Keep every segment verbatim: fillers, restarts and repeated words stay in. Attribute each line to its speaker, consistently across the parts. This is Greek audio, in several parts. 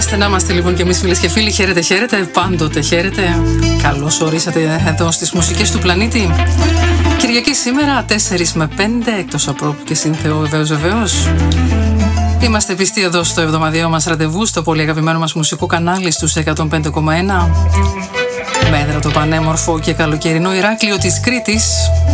Speaker 1: είμαστε, να είμαστε λοιπόν και εμείς φίλες και φίλοι. Χαίρετε, χαίρετε, πάντοτε χαίρετε. Καλώς ορίσατε εδώ στις μουσικές του πλανήτη. Κυριακή σήμερα, τέσσερις με πέντε, εκτός από και σύνθεο βεβαίως βεβαίως. Είμαστε πιστοί εδώ στο εβδομαδιαίο μας ραντεβού, στο πολύ αγαπημένο μας μουσικό κανάλι στους εκατόν πέντε κόμμα ένα. Μέτρα το πανέμορφο και καλοκαιρινό Ηράκλειο της Κρήτης.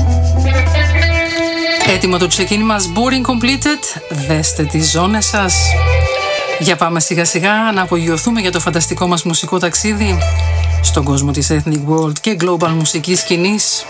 Speaker 1: Έτοιμο το ξεκίνημα, boarding completed. Δέστε τις ζώνες σας. Για πάμε σιγά σιγά να απογειωθούμε για το φανταστικό μας μουσικό ταξίδι στον κόσμο της Ethnic World και Global μουσικής σκηνής.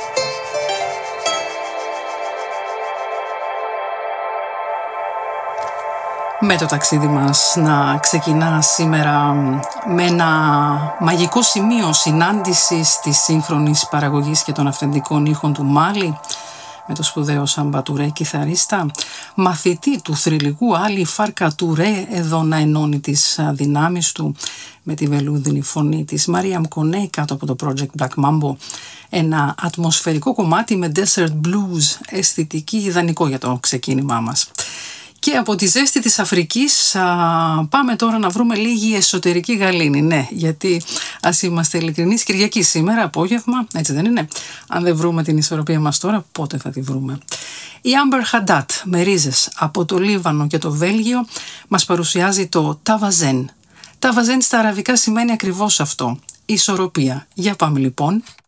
Speaker 1: Με το ταξίδι μας να ξεκινά σήμερα με ένα μαγικό σημείο συνάντησης της σύγχρονης παραγωγής και των αυθεντικών ήχων του Μάλι, με το σπουδαίο Σάμπα Τουρέ κιθαρίστα, μαθητή του θρυλικού Άλλη Φάρκα Τουρέ, εδώ να ενώνει τις δυνάμεις του με τη βελούδινη φωνή της Μαρία Μκονέ κάτω από το project Black Mambo. Ένα ατμοσφαιρικό κομμάτι με desert blues, αισθητική, ιδανικό για το ξεκίνημά μας. Και από τη ζέστη της Αφρικής α, πάμε τώρα να βρούμε λίγη εσωτερική γαλήνη. Ναι, γιατί ας είμαστε ειλικρινείς, Κυριακή σήμερα, απόγευμα, έτσι δεν είναι? Αν δεν βρούμε την ισορροπία μας τώρα, πότε θα τη βρούμε? Η Amber Haddad με ρίζες από το Λίβανο και το Βέλγιο μας παρουσιάζει το Tavazen. Tavazen στα αραβικά σημαίνει ακριβώς αυτό, ισορροπία. Για πάμε λοιπόν.